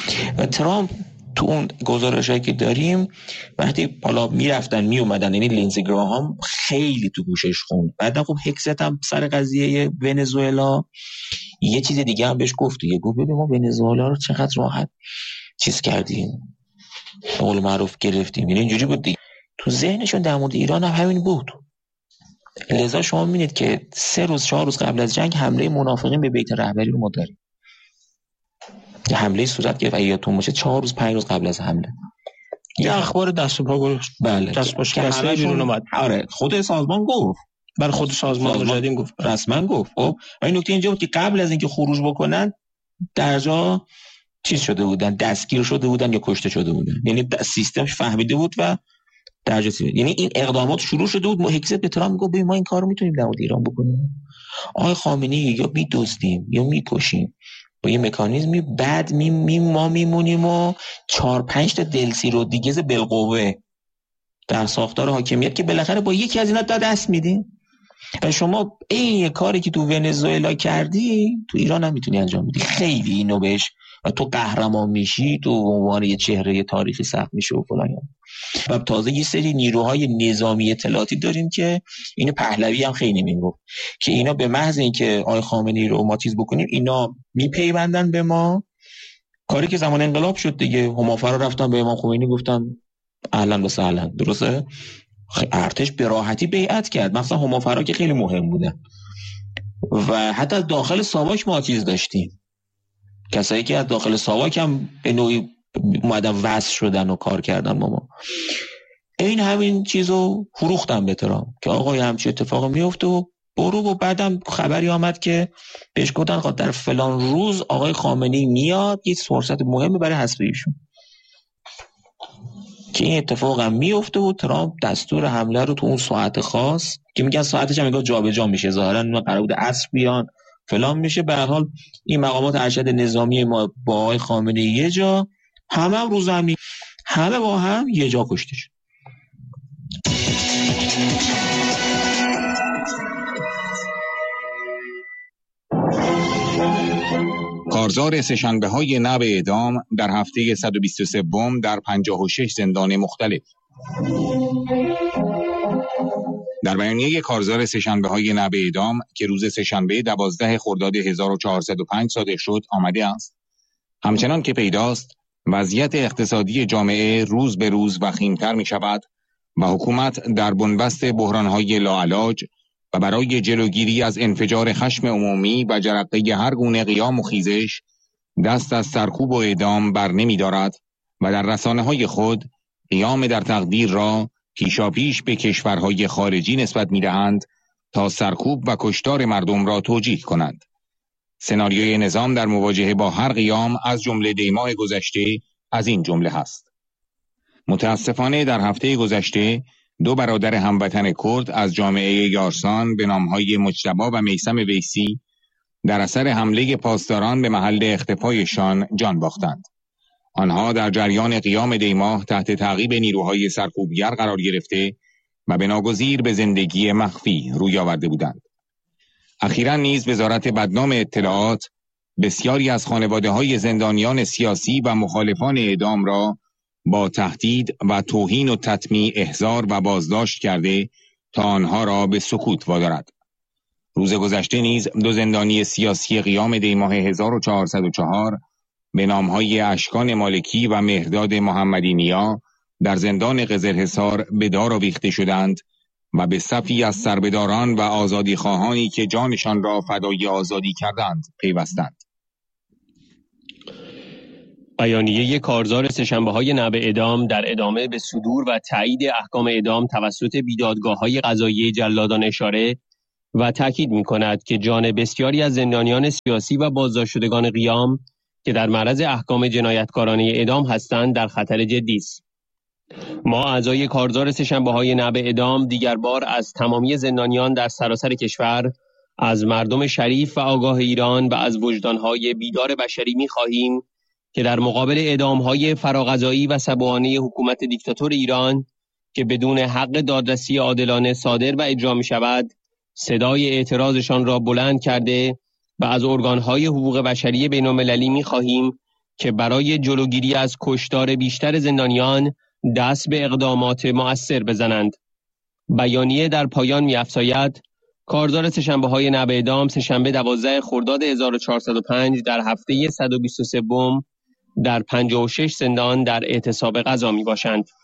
و ترامپ تو اون گزارشایی که داریم وقتی حالا میرفتن میومدن، یعنی لینزی گراهام خیلی تو گوشش خوند. بعد خب هکست هم سر قضیه ونزوئلا یه چیز دیگه هم بهش گفت، یه گفت ببین ما ونزوئلا رو چقدر راحت چیز کردیم، قول معروف گرفتیم، یعنی اینجوری بود دیگه. تو ذهنشون در مورد ایران هم همین بود. لذا شما می‌بینید که 3 روز 4 روز قبل از جنگ حمله منافقین به بیت رهبری رو ما داریم. یه حمله صورت گرفت یادتون باشه 4 روز 5 روز قبل از حمله یه اخبار دست و پا گذاشت. بله دست پاش بسته بیرون اومد. آره خود سازمان گفت، برای خود سازمان مجاهدین گفت، رسما گفت. خب و این نکته اینجا بود که قبل از اینکه خروج بکنن در جا چیز شده بودن، دستگیر شده بودن یا کشته شده بودن، یعنی سیستمش فهمیده بود و در جا یعنی این اقدامات شروع شده بود. هکست به ترامپ میگه ببین ما این کارو میتونیم در مورد ایران بکنیم، آقای خامنه‌ای یا میدزدیم یا میکشیم با یه مکانیزمی، بعد ما میمونیم و 4-5 تا دلسی دیگه بالقوه در ساختار حاکمیت که بالاخره با یکی از اینا دست میدیم. و شما این کاری که تو ونزوئلا کردی تو ایران هم میتونی انجام بدی. خیلی اینو بهش و تو قهرمان میشی، تو عنوان یه چهره تاریخی ثبت میشه و فلان. و تازه یه سری نیروهای نظامی اطلاعاتی داریم که اینو پهلوی هم خیلی میگفت که اینا به محض اینکه آقای خامنه‌ای رو ما چیز بکنیم اینا میپیوندن به ما. کاری که زمان انقلاب شد دیگه، همافرا رفتن به امام خمینی گفتن اهلا و سهلا، درسته؟ ارتش به راحتی بیعت کرد، مثلا همافرا که خیلی مهم بودن. و حتی از داخل ساواک ما چیز داشتیم، کسایی که از داخل ساواک هم به نوعی اومدن وصل شدن و کار کردن با ما. این همین چیزو فروختن به ترامپ که آقای همچی اتفاق میفته و برو. و بعدم خبری آمد که بهش گفتن در فلان روز آقای خامنه‌ای میاد، یه فرصت مهمی برای حذف ایشون، که این اتفاق هم میفته و ترامپ دستور حمله رو تو اون ساعت خاص که میگن ساعتش هم انگار جابجا میشه، ظاهرا قرار بود عصر بیان فلان میشه. به هر حال این مقامات ارشد نظامی ما با آقای خامنه‌ای یه جا، همه هم رو زمین، همه با هم یه جا کشته شد. کارزار سه‌شنبه‌های نب اعدام در هفته 123 در 56 زندان مختلف. در بیانیه کارزار سه‌شنبه‌های نب اعدام که روز سه‌شنبه 12 خرداد 1405 صادر شد آمده است: همچنان که پیداست وضعیت اقتصادی جامعه روز به روز وخیم‌تر می‌شود و حکومت در بنبست بحران‌های لاعلاج و برای جلوگیری از انفجار خشم عمومی و جرقه هر گونه قیام و خیزش دست از سرکوب و اعدام بر نمی دارد و در رسانه‌های خود قیام در تقدیر را پیشاپیش به کشورهای خارجی نسبت می دهند تا سرکوب و کشتار مردم را توجیه کنند. سناریوی نظام در مواجهه با هر قیام از جمله دیماه گذشته از این جمله هست. متاسفانه در هفته گذشته 2 برادر هموطن کرد از جامعه یارسان به نامهای مجتبی و میثم ویسی در اثر حمله پاسداران به محل اختفایشان جان باختند. آنها در جریان قیام دیماه تحت تعقیب نیروهای سرکوبگر قرار گرفته و بناگزیر به زندگی مخفی روی آورده بودند. اخیراً نیز وزارت بدنام اطلاعات بسیاری از خانواده‌های زندانیان سیاسی و مخالفان اعدام را با تهدید و توهین و تطمیع احضار و بازداشت کرده تا آنها را به سکوت وادارد. روز گذشته نیز 2 زندانی سیاسی قیام دیماه 1404 به نامهای اشکان مالکی و مهرداد محمدی نیا در زندان قزلحصار به دار آویخته شدند و به صفی از سربداران و آزادی خواهانی که جانشان را فدای آزادی کردند پیوستند. بیانیه کارزار سه‌شنبه‌های نب اعدام در ادامه به صدور و تایید احکام اعدام توسط بیدادگاه‌های قضایی جلادان اشاره و تاکید می‌کند که جان بسیاری از زندانیان سیاسی و بازداشتشدگان قیام که در معرض احکام جنایتکارانه اعدام هستند در خطر جدی است. ما اعضای کارزار سه‌شنبه‌های نب اعدام دیگر بار از تمامی زندانیان در سراسر کشور، از مردم شریف و آگاه ایران و از وجدان‌های بیدار بشری می‌خواهیم که در مقابل اعدام‌های فراقضایی و سبوانه حکومت دیکتاتور ایران که بدون حق دادرسی عادلانه صادر و اجرا می‌شود، صدای اعتراضشان را بلند کرده و از ارگان‌های حقوق بشری بین‌المللی می‌خواهیم که برای جلوگیری از کشتار بیشتر زندانیان دست به اقدامات مؤثر بزنند. بیانیه در پایان می‌افزاید کارزار سه‌شنبه‌های نه به اعدام سه‌شنبه 12 خرداد 1405 در هفته 123 در 56 زندان در اعتصاب قضا می‌باشند.